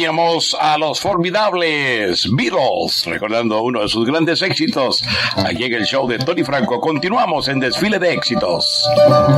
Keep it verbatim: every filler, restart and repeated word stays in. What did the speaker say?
oíamos a los formidables Beatles, recordando uno de sus grandes éxitos, aquí en el show de Tony Franco. Continuamos en Desfile de Éxitos.